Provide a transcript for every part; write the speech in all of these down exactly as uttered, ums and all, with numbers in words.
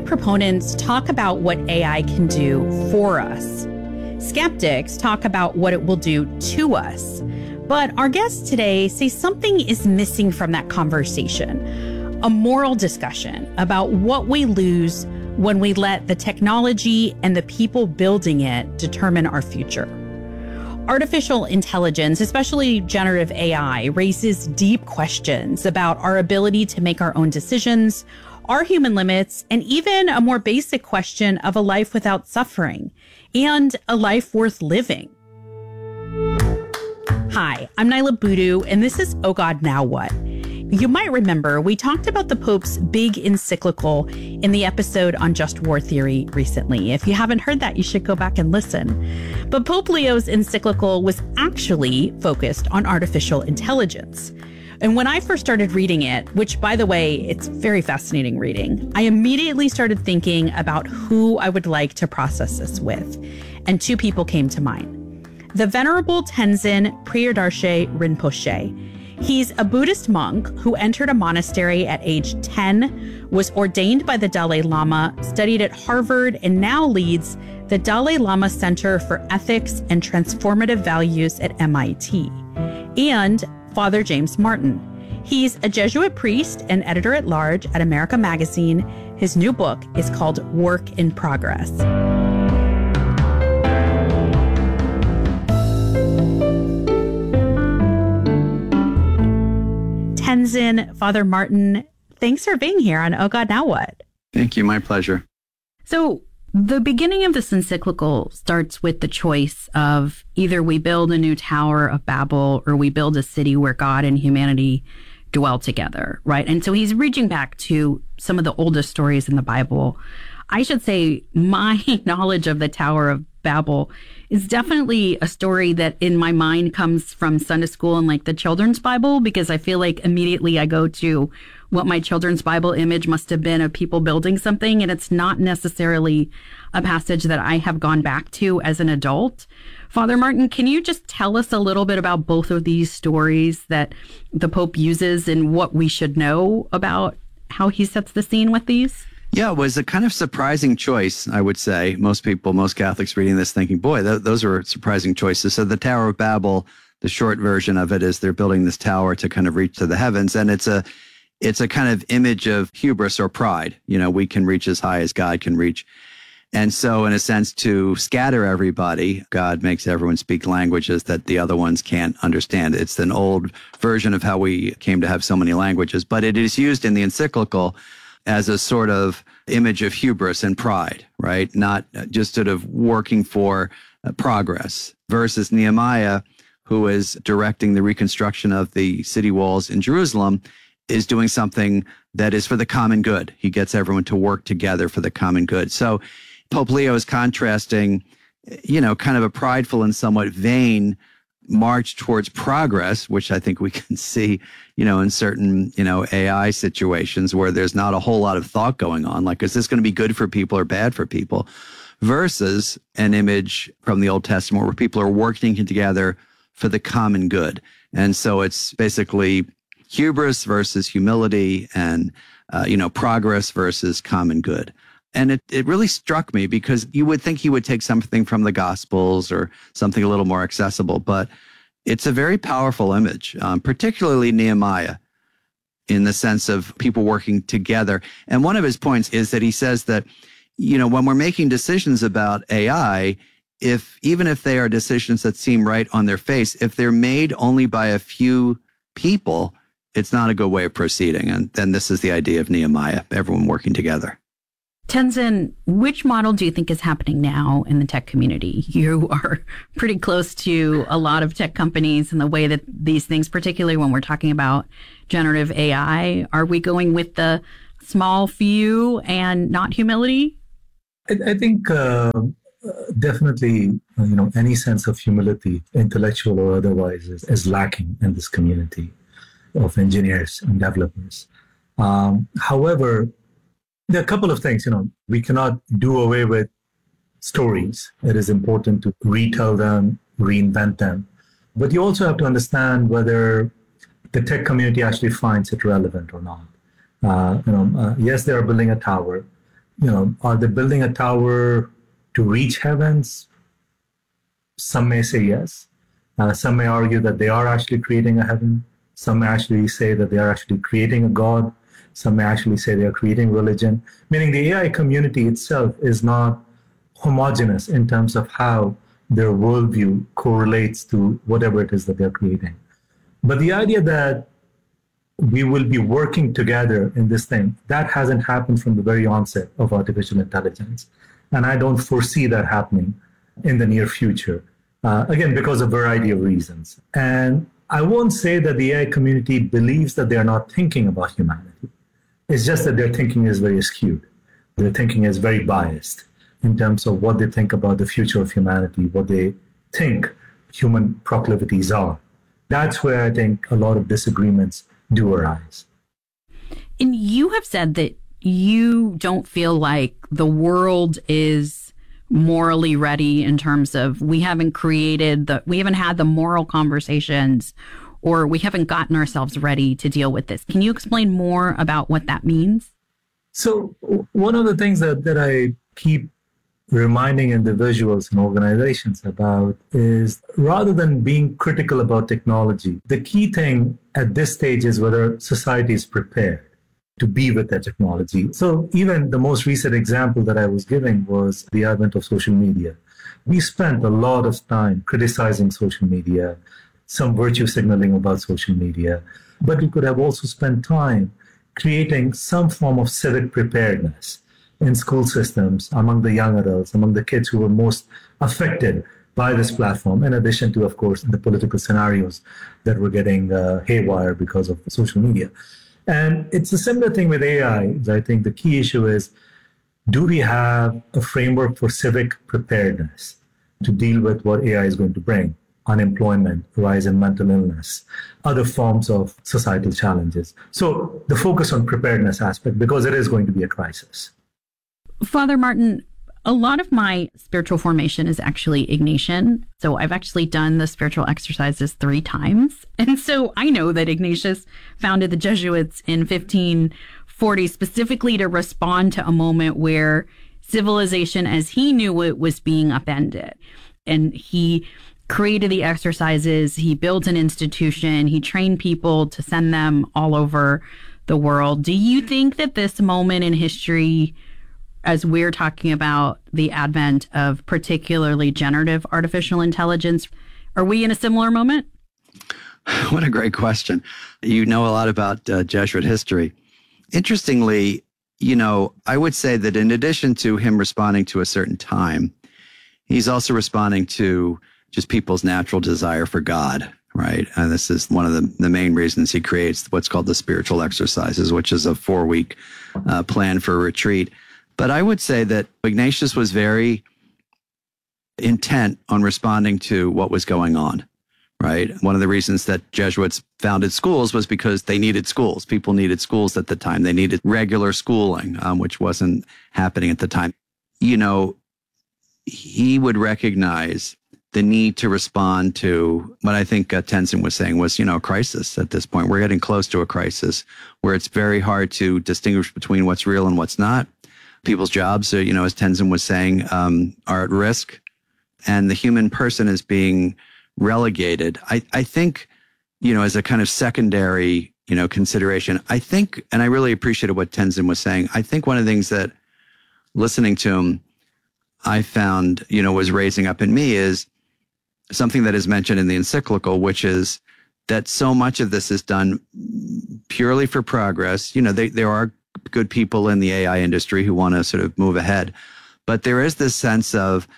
proponents talk about what A I can do for us. Skeptics talk about what it will do to us. But our guests today say something is missing from that conversation, a moral discussion about what we lose when we let the technology and the people building it determine our future. Artificial intelligence, especially generative A I, raises deep questions about our ability to make our own decisions, our human limits, and even a more basic question of a life without suffering and a life worth living. Hi, I'm Nyla Boodoo, and this is Oh God, Now What? You might remember we talked about the Pope's big encyclical in the episode on just war theory recently. If you haven't heard that, you should go back and listen. But Pope Leo's encyclical was actually focused on artificial intelligence. And when I first started reading it, which, by the way, it's very fascinating reading, I immediately started thinking about who I would like to process this with. And two people came to mind. The Venerable Tenzin Priyadarshi Rinpoche. He's a Buddhist monk who entered a monastery at age ten, was ordained by the Dalai Lama, studied at Harvard, and now leads the Dalai Lama Center for Ethics and Transformative Values at M I T. And Father James Martin. He's a Jesuit priest and editor-at-large at America Magazine. His new book is called Work in Progress. Tenzin, Father Martin, thanks for being here on Oh God, Now What? Thank you. My pleasure. So the beginning of this encyclical starts with the choice of either we build a new Tower of Babel or we build a city where God and humanity dwell together, right? And so he's reaching back to some of the oldest stories in the Bible. I should say my knowledge of the Tower of Babel is definitely a story that in my mind comes from Sunday school and like the children's Bible, because I feel like immediately I go to what my children's Bible image must have been of people building something. And it's not necessarily a passage that I have gone back to as an adult. Father Martin, can you just tell us a little bit about both of these stories that the Pope uses and what we should know about how he sets the scene with these? Yeah, it was a kind of surprising choice, I would say. Most people, most Catholics reading this thinking, boy, th- those are surprising choices. So the Tower of Babel, the short version of it is they're building this tower to kind of reach to the heavens. And it's a it's a kind of image of hubris or pride. You know, we can reach as high as God can reach. And so in a sense, to scatter everybody, God makes everyone speak languages that the other ones can't understand. It's an old version of how we came to have so many languages, but it is used in the encyclical as a sort of image of hubris and pride, right? Not just sort of working for uh, progress versus Nehemiah, who is directing the reconstruction of the city walls in Jerusalem, is doing something that is for the common good. He gets everyone to work together for the common good. So Pope Leo is contrasting, you know, kind of a prideful and somewhat vain march towards progress, which I think we can see, you know, in certain, you know, A I situations where there's not a whole lot of thought going on. Like, is this going to be good for people or bad for people? Versus an image from the Old Testament where people are working together for the common good. And so it's basically hubris versus humility and, uh, you know, progress versus common good. And it, it really struck me because you would think he would take something from the Gospels or something a little more accessible, but it's a very powerful image, um, particularly Nehemiah, in the sense of people working together. And one of his points is that he says that, you know, when we're making decisions about A I, if even if they are decisions that seem right on their face, if they're made only by a few people, it's not a good way of proceeding. And then this is the idea of Nehemiah, everyone working together. Tenzin, which model do you think is happening now in the tech community? You are pretty close to a lot of tech companies and the way that these things, particularly when we're talking about generative A I, are we going with the small few and not humility? I, I think uh, definitely, you know, any sense of humility, intellectual or otherwise, is, is lacking in this community of engineers and developers. Um, however, there are a couple of things, you know, we cannot do away with stories. It is important to retell them, reinvent them. But you also have to understand whether the tech community actually finds it relevant or not. Uh, you know, uh, yes, they are building a tower, you know, are they building a tower to reach heavens? Some may say yes. Uh, some may argue that they are actually creating a heaven. Some may actually say that they are actually creating a God. Some may actually say they are creating religion, meaning the A I community itself is not homogeneous in terms of how their worldview correlates to whatever it is that they're creating. But the idea that we will be working together in this thing, that hasn't happened from the very onset of artificial intelligence. And I don't foresee that happening in the near future, uh, again, because of a variety of reasons. And I won't say that the A I community believes that they are not thinking about humanity. It's just that their thinking is very skewed. Their thinking is very biased in terms of what they think about the future of humanity, what they think human proclivities are. That's where I think a lot of disagreements do arise. And you have said that you don't feel like the world is morally ready in terms of we haven't created the, we haven't had the moral conversations, or we haven't gotten ourselves ready to deal with this. Can you explain more about what that means? So one of the things that, that I keep reminding individuals and organizations about is, rather than being critical about technology, the key thing at this stage is whether society is prepared to be with that technology. So even the most recent example that I was giving was the advent of social media. We spent a lot of time criticizing social media, some virtue signaling about social media, but we could have also spent time creating some form of civic preparedness in school systems, among the young adults, among the kids who were most affected by this platform, in addition to, of course, the political scenarios that were getting uh, haywire because of social media. And it's a similar thing with A I. I think the key issue is, do we have a framework for civic preparedness to deal with what A I is going to bring? Unemployment, rise in mental illness, other forms of societal challenges. So the focus on preparedness aspect, because it is going to be a crisis. Father Martin, a lot of my spiritual formation is actually Ignatian. So I've actually done the spiritual exercises three times. And so I know that Ignatius founded the Jesuits in fifteen forty specifically to respond to a moment where civilization as he knew it was being upended. And he created the exercises, he built an institution, he trained people to send them all over the world. Do you think that this moment in history, as we're talking about the advent of particularly generative artificial intelligence, are we in a similar moment? What a great question. You know a lot about uh, Jesuit history. Interestingly, you know, I would say that in addition to him responding to a certain time, he's also responding to just people's natural desire for God, right? And this is one of the, the main reasons he creates what's called the spiritual exercises, which is a four-week uh, plan for a retreat. But I would say that Ignatius was very intent on responding to what was going on, right? One of the reasons that Jesuits founded schools was because they needed schools. People needed schools at the time. They needed regular schooling, um, which wasn't happening at the time. You know, he would recognize the need to respond to what I think uh, Tenzin was saying was, you know, a crisis at this point. We're getting close to a crisis where it's very hard to distinguish between what's real and what's not. People's jobs, uh, you know, as Tenzin was saying, um, are at risk, and the human person is being relegated. I, I think, you know, as a kind of secondary, you know, consideration, I think, and I really appreciated what Tenzin was saying. I think one of the things that listening to him, I found, you know, was raising up in me is something that is mentioned in the encyclical, which is that so much of this is done purely for progress. You know, they, there are good people in the A I industry who want to sort of move ahead, but there is this sense of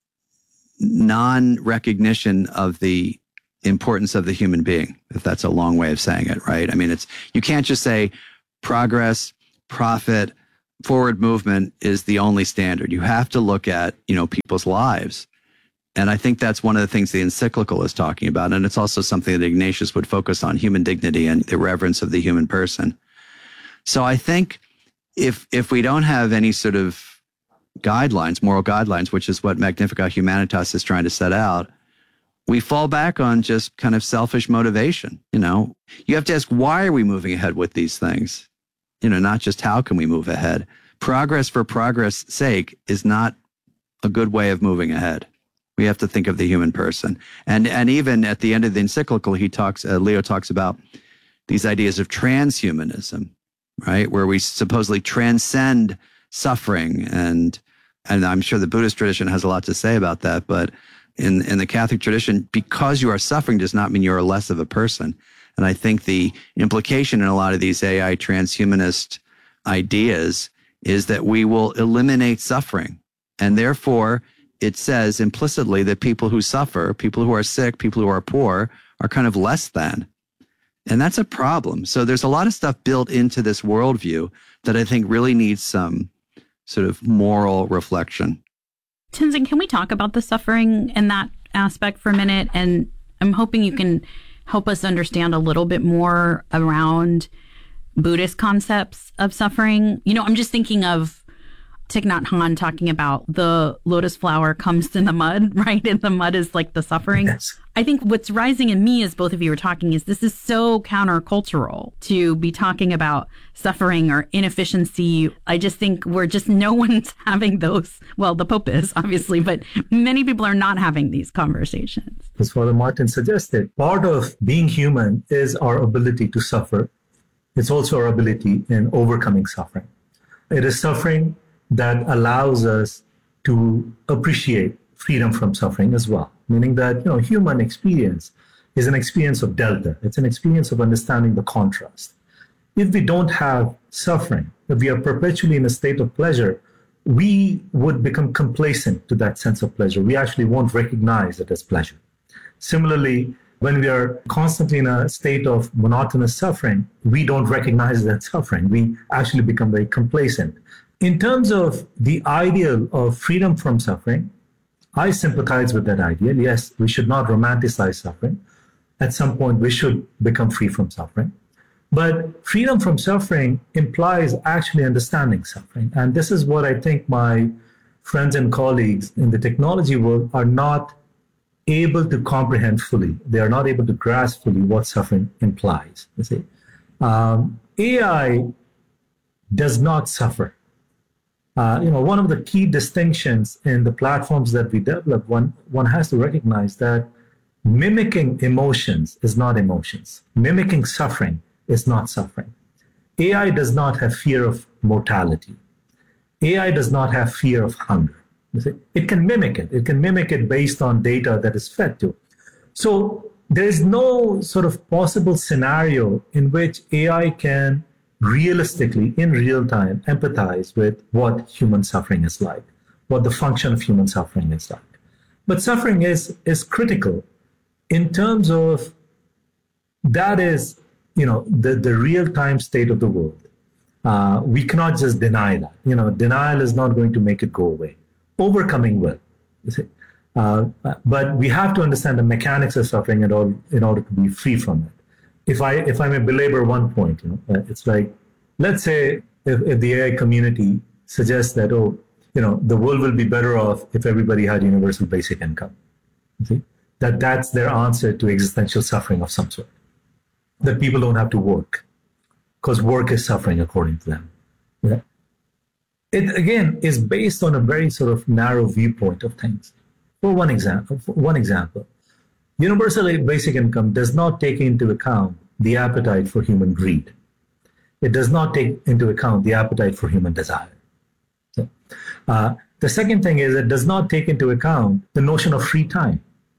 non-recognition of the importance of the human being, if that's a long way of saying it, right? I mean, it's, you can't just say progress, profit, forward movement is the only standard. You have to look at, you know, people's lives. And I think that's one of the things the encyclical is talking about. And it's also something that Ignatius would focus on, human dignity and the reverence of the human person. So I think if if we don't have any sort of guidelines, moral guidelines, which is what Magnificat Humanitas is trying to set out, we fall back on just kind of selfish motivation. You know, you have to ask, why are we moving ahead with these things? You know, not just how can we move ahead, progress for progress sake is not a good way of moving ahead. We have to think of the human person. And and even at the end of the encyclical, he talks, uh, Leo talks about these ideas of transhumanism, right? Where we supposedly transcend suffering. And and I'm sure the Buddhist tradition has a lot to say about that. But in, in the Catholic tradition, because you are suffering does not mean you're less of a person. And I think the implication in a lot of these A I transhumanist ideas is that we will eliminate suffering. And therefore, it says implicitly that people who suffer, people who are sick, people who are poor, are kind of less than. And that's a problem. So there's a lot of stuff built into this worldview that I think really needs some sort of moral reflection. Tenzin, can we talk about the suffering and that aspect for a minute? And I'm hoping you can help us understand a little bit more around Buddhist concepts of suffering. You know, I'm just thinking of Thich Nhat Hanh talking about the lotus flower comes in the mud, right? And the mud is like the suffering. Yes. I think what's rising in me as both of you were talking is this is so countercultural to be talking about suffering or inefficiency. I just think we're just, no one's having those. Well, the Pope is, obviously, but many people are not having these conversations. As Father Martin suggested, part of being human is our ability to suffer. It's also our ability in overcoming suffering. It is suffering that allows us to appreciate freedom from suffering as well, meaning that, you know, human experience is an experience of delta. It's an experience of understanding the contrast. If we don't have suffering, if we are perpetually in a state of pleasure, we would become complacent to that sense of pleasure. We actually won't recognize it as pleasure. Similarly, when we are constantly in a state of monotonous suffering, we don't recognize that suffering. We actually become very complacent. In terms of the ideal of freedom from suffering, I sympathize with that ideal. Yes, we should not romanticize suffering. At some point, we should become free from suffering. But freedom from suffering implies actually understanding suffering. And this is what I think my friends and colleagues in the technology world are not able to comprehend fully. They are not able to grasp fully what suffering implies. You see, um, A I does not suffer. Uh, you know, one of the key distinctions in the platforms that we develop, one, one has to recognize that mimicking emotions is not emotions. Mimicking suffering is not suffering. A I does not have fear of mortality. A I does not have fear of hunger. You see? It can mimic it. It can mimic it based on data that is fed to it. So there is no sort of possible scenario in which A I can realistically, in real time, empathize with what human suffering is like, what the function of human suffering is like. But suffering is, is critical in terms of that is, you know, the, the real-time state of the world. Uh, we cannot just deny that. You know, denial is not going to make it go away. Overcoming will. You see? Uh, but we have to understand the mechanics of suffering in order, in order to be free from it. If I if I may belabor one point, you know, it's like, let's say if, if the A I community suggests that, oh, you know, the world will be better off if everybody had universal basic income. You see? That that's their answer to existential suffering of some sort. That people don't have to work because work is suffering according to them. Yeah. It again is based on a very sort of narrow viewpoint of things. For one example, for one example, universal basic income does not take into account the appetite for human greed. It does not take into account the appetite for human desire. So, uh, the second thing is it does not take into account the notion of free time.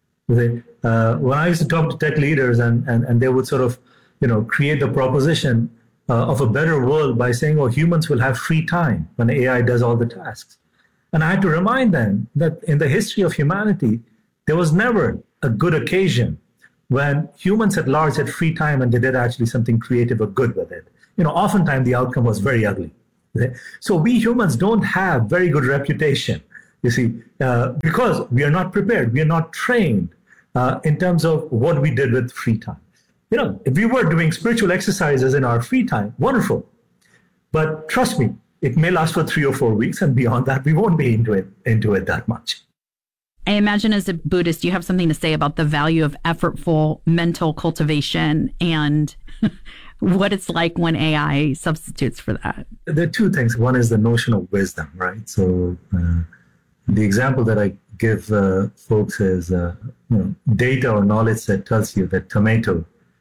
Uh, when I used to talk to tech leaders and, and, and they would sort of, you know, create the proposition uh, of a better world by saying, oh, humans will have free time when A I does all the tasks. And I had to remind them that in the history of humanity, there was never a good occasion when humans at large had free time and they did actually something creative or good with it. You know, oftentimes the outcome was very ugly. So we humans don't have very good reputation, you see, uh, because we are not prepared. We are not trained uh, in terms of what we did with free time. You know, if we were doing spiritual exercises in our free time, wonderful. But trust me, it may last for three or four weeks, and beyond that, we won't be into it, into it that much. I imagine as a Buddhist, you have something to say about the value of effortful mental cultivation and what it's like when A I substitutes for that. There are two things. One is the notion of wisdom, right? So uh, the example that I give uh, folks is uh, you know, data or knowledge that tells you that tomato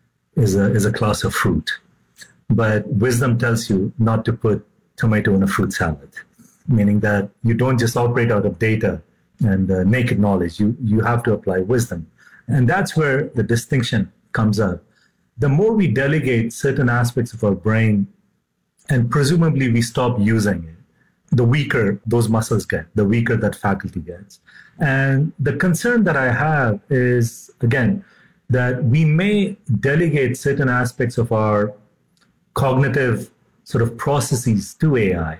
is a, is a class of fruit. But wisdom tells you not to put tomato in a fruit salad, meaning that you don't just operate out of data and uh, naked knowledge. You, you have to apply wisdom. And that's where the distinction comes up. The more we delegate certain aspects of our brain, and presumably we stop using it, the weaker those muscles get, the weaker that faculty gets. And the concern that I have is, again, that we may delegate certain aspects of our cognitive sort of processes to A I,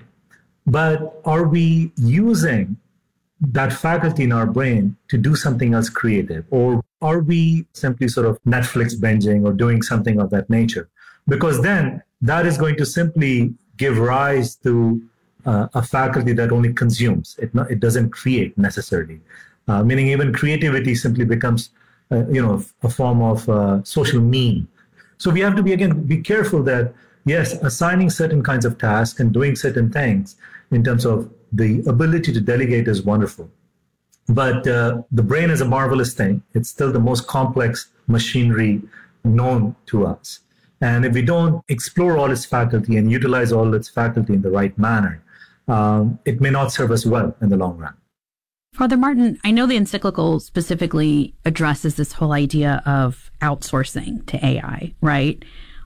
but are we using that faculty in our brain to do something else creative? Or are we simply sort of Netflix binging or doing something of that nature? Because then that is going to simply give rise to uh, a faculty that only consumes. It, not, it doesn't create necessarily. Uh, meaning even creativity simply becomes uh, you know, a form of uh, social meme. So we have to be, again, be careful that, yes, assigning certain kinds of tasks and doing certain things in terms of the ability to delegate is wonderful. But uh, the brain is a marvelous thing. It's still the most complex machinery known to us. And if we don't explore all its faculty and utilize all its faculty in the right manner, um, it may not serve us well in the long run. Father Martin, I know the encyclical specifically addresses this whole idea of outsourcing to A I, right?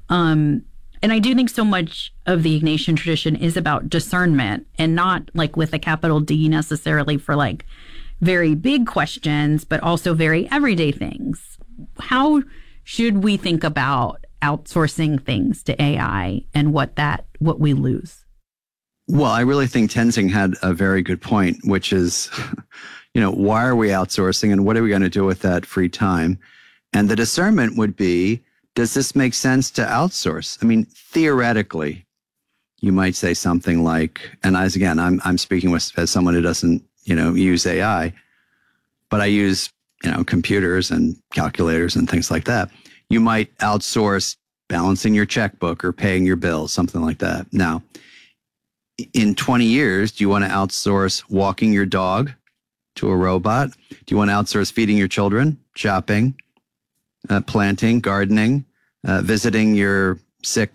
Um, and I do think so much of the Ignatian tradition is about discernment, and not like with a capital D necessarily for like very big questions, but also very everyday things. How should we think about outsourcing things to A I and what that what we lose? Well, I really think Tenzing had a very good point, which is, you know, why are we outsourcing and what are we going to do with that free time? And the discernment would be, does this make sense to outsource? I mean, theoretically, you might say something like, and as again, I'm I'm speaking with as someone who doesn't, you know, use A I, but I use, you know, computers and calculators and things like that. You might outsource balancing your checkbook or paying your bills, something like that. Now, in twenty years, do you want to outsource walking your dog to a robot? Do you want to outsource feeding your children, shopping, uh, planting, gardening, uh, visiting your sick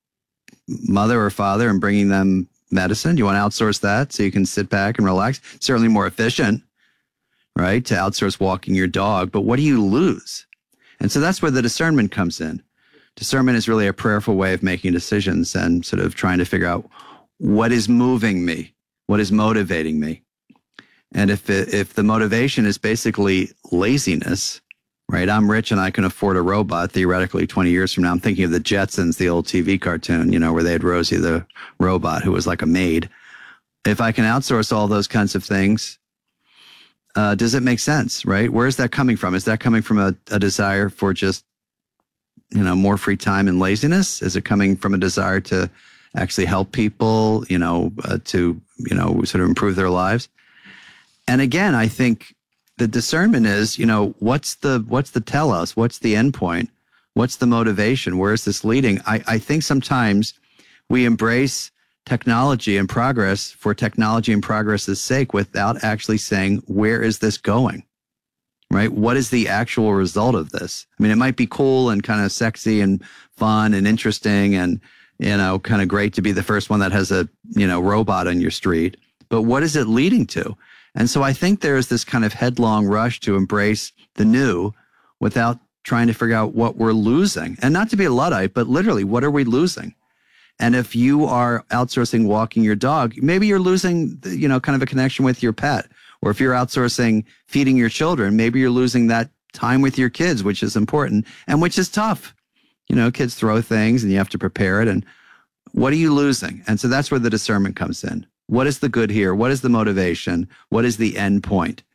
mother or father and bringing them medicine? Do you want to outsource that so you can sit back and relax? Certainly more efficient, right, to outsource walking your dog. But what do you lose? And so that's where the discernment comes in. Discernment is really a prayerful way of making decisions and sort of trying to figure out what is moving me, what is motivating me. And if it, if the motivation is basically laziness, right? I'm rich and I can afford a robot. Theoretically, twenty years from now, I'm thinking of the Jetsons, the old T V cartoon, you know, where they had Rosie the robot who was like a maid. If I can outsource all those kinds of things, uh, does it make sense, right? Where is that coming from? Is that coming from a, a desire for just, you know, more free time and laziness? Is it coming from a desire to actually help people, you know, uh, to, you know, sort of improve their lives? And again, I think the discernment is, you know, what's the, what's the tell us? What's the end point? What's the motivation? Where is this leading? I, I think sometimes we embrace technology and progress for technology and progress's sake without actually saying, where is this going? Right? What is the actual result of this? I mean, it might be cool and kind of sexy and fun and interesting and, you know, kind of great to be the first one that has a, you know, robot on your street. But what is it leading to? And so I think there is this kind of headlong rush to embrace the new without trying to figure out what we're losing. And not to be a Luddite, but literally, what are we losing? And if you are outsourcing walking your dog, maybe you're losing, you know, kind of a connection with your pet. Or if you're outsourcing feeding your children, maybe you're losing that time with your kids, which is important and which is tough. You know, kids throw things and you have to prepare it. And what are you losing? And so that's where the discernment comes in. What is the good here? What is the motivation? What is the end point?